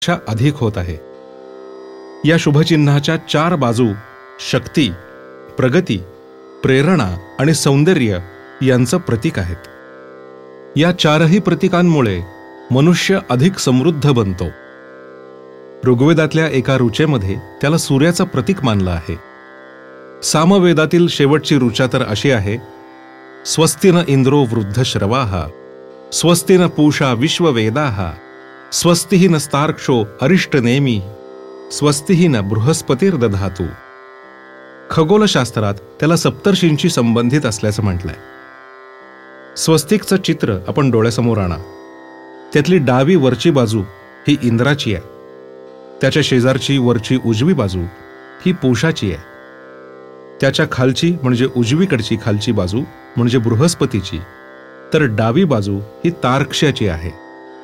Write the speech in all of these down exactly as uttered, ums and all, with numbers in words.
च्या अधिक होत आहे. या शुभचिन्हाच्या चार बाजू शक्ती, प्रगती, प्रेरणा आणि सौंदर्य यांचं प्रतीक आहेत. या चारही प्रतीकांमुळे मनुष्य अधिक समृद्ध बनतो. ऋग्वेदातल्या एका ऋचेमध्ये त्याला सूर्याचं प्रतीक मानलं आहे. सामवेदातील शेवटची ऋचा तर अशी आहे, स्वस्ति न इंद्रो वृद्धश्रवाः, स्वस्ति न पूषा विश्ववेदाः, स्वस्ति नस्तार्क्ष्यो अरिष्टनेमी, स्वस्ति न बृहस्पतिर्दधातु. खगोलशास्त्रात त्याला सप्तर्षींशी संबंधित असल्याचं म्हटलंय. स्वस्तिकचं चित्र आपण डोळ्यासमोर आणा. त्यातली डावी वरची बाजू ही इंद्राची आहे. त्याच्या शेजारची वरची उजवी बाजू ही पूषाची आहे. त्याच्या खालची म्हणजे उजवीकडची खालची बाजू म्हणजे बृहस्पतीची, तर डावी बाजू ही तार्क्ष्याची आहे.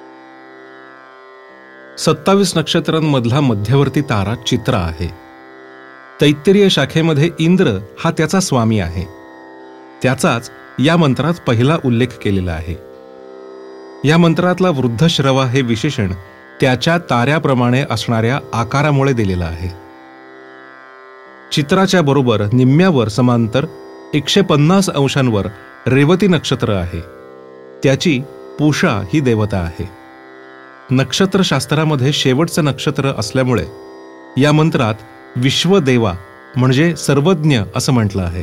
सत्तावीस नक्षत्रांमधला मध्यवर्ती तारा चित्रा आहे. तैत्तिरीय शाखेमध्ये इंद्र हा त्याचा स्वामी आहे. त्याचाच या मंत्रात पहिला उल्लेख केलेला आहे. या मंत्रातला वृद्धश्रवा हे विशेषण त्याच्या ताऱ्याप्रमाणे असणाऱ्या आकारामुळे दिलेलं आहे. चित्राच्या बरोबर निम्म्यावर समांतर एकशे पन्नास अंशांवर रेवती नक्षत्र आहे. त्याची पूषा ही देवता आहे. नक्षत्रशास्त्रामध्ये शेवटचं नक्षत्र असल्यामुळे या मंत्रात विश्वदेवा म्हणजे सर्वज्ञ असं म्हटलं आहे.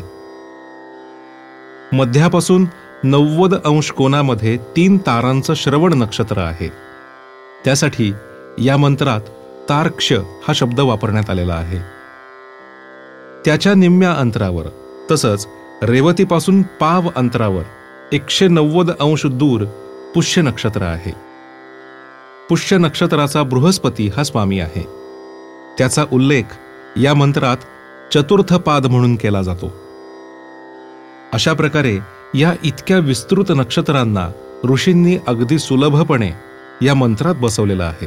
मध्यापासून नव्वद अंश कोनामध्ये तीन तारांचं श्रवण नक्षत्र आहे. त्यासाठी या मंत्रात तार्क्ष हा शब्द वापरण्यात आलेला आहे. त्याच्या निम्म्या अंतरावर तसंच रेवतीपासून पाव अंतरावर एकशे नव्वद अंश दूर पुष्य नक्षत्र आहे. पुष्य नक्षत्राचा बृहस्पती हा स्वामी आहे. त्याचा उल्लेख या मंत्रात चतुर्थ पाद म्हणून केला जातो. अशा प्रकारे या इतक्या विस्तृत नक्षत्रांना ऋषींनी अगदी सुलभपणे या मंत्रात बसवलेलं आहे.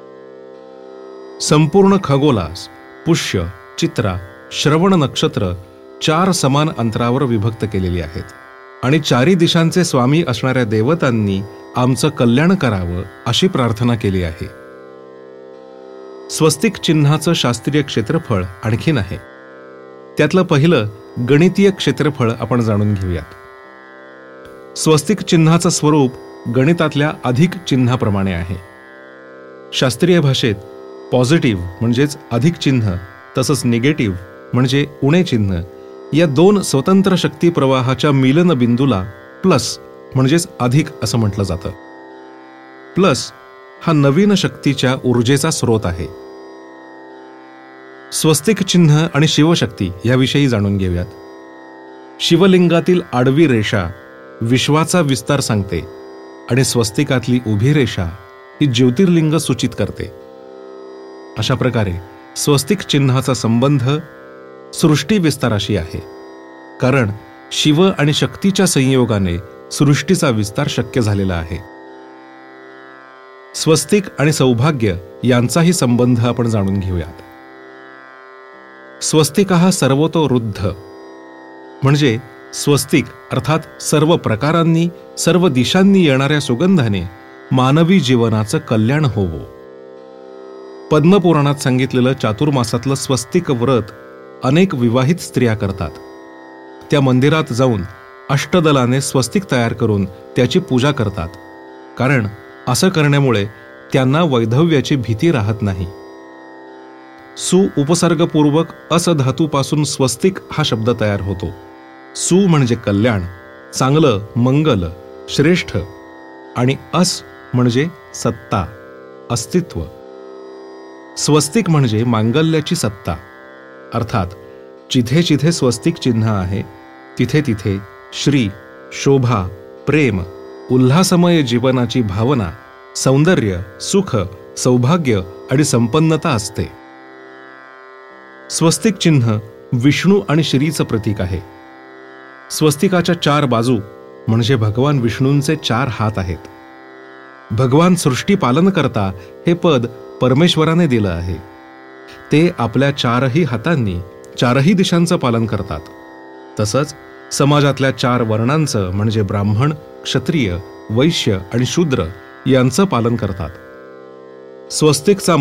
संपूर्ण खगोलास पुष्य, चित्रा, श्रवण नक्षत्र चार समान अंतरावर विभक्त केलेली आहेत आणि चारी दिशांचे स्वामी असणाऱ्या देवतांनी आमचं कल्याण करावं अशी प्रार्थना केली आहे. स्वस्तिक चिन्हाचं शास्त्रीय क्षेत्रफळ आणखीन आहे. त्यातलं पहिलं गणितीय क्षेत्रफळ आपण जाणून घेऊयात. स्वस्तिक चिन्हाचं स्वरूप गणितातल्या अधिक चिन्हाप्रमाणे आहे. शास्त्रीय भाषेत पॉझिटिव्ह म्हणजेच अधिक चिन्ह तसंच निगेटिव्ह म्हणजे उणे चिन्ह या दोन स्वतंत्र शक्ती प्रवाहाच्या मिलन बिंदूला प्लस म्हणजेच अधिक असं म्हटलं जातं. प्लस हा नवीन शक्तीच्या ऊर्जेचा स्रोत आहे. स्वस्तिक चिन्ह आणि शिवशक्ती याविषयी जाणून घेऊयात. शिवलिंगातील आडवी रेषा विश्वाचा विस्तार सांगते आणि स्वस्तिकातली उभी रेषा ही ज्योतिर्लिंग सूचित करते. अशा प्रकारे स्वस्तिक चिन्हाचा संबंध सृष्टी विस्ताराशी आहे, कारण शिव आणि शक्तीच्या संयोगाने सृष्टीचा विस्तार शक्य झालेला आहे. स्वस्तिक आणि सौभाग्य यांचाही संबंध आपण जाणून घेऊयात. स्वस्तिकः सर्वतो रुद्ध म्हणजे स्वस्तिक अर्थात सर्व प्रकारांनी सर्व दिशांनी येणाऱ्या सुगंधाने मानवी जीवनाचं कल्याण होवो. पद्मपुराणात सांगितलेलं चातुर्मासातलं स्वस्तिक व्रत अनेक विवाहित स्त्रिया करतात. त्या मंदिरात जाऊन अष्टदलाने स्वस्तिक तयार करून त्याची पूजा करतात, कारण असं करण्यामुळे त्यांना वैधव्याची भीती राहत नाही. सु उपसर्गपूर्वक अस धातूपासून स्वस्तिक हा शब्द तयार होतो. सु म्हणजे कल्याण, चांगलं, मंगल, श्रेष्ठ आणि अस म्हणजे सत्ता, अस्तित्व. स्वस्तिक म्हणजे मांगल्याची सत्ता, अर्थात जिथे जिथे स्वस्तिक चिन्ह आहे तिथे तिथे श्री, शोभा, प्रेम, उल्हासमय जीवनाची भावना, सौंदर्य, सुख, सौभाग्य आणि संपन्नता असते. स्वस्तिक चिन्ह विष्णू आणि श्रीचं प्रतीक आहे. स्वस्तिकाच्या चार बाजू म्हणजे भगवान विष्णूंचे चार हात आहेत. भगवान सृष्टी पालन करता हे पद परमेश्वराने दिलं आहे. ते आपल्या चारही हातांनी चारही दिशांचं पालन करतात. तसंच समाजातल्या चार वर्णांचं म्हणजे ब्राह्मण, क्षत्रिय, वैश्य आणि शूद्र यांचं पालन करतात. स्वस्तिकचा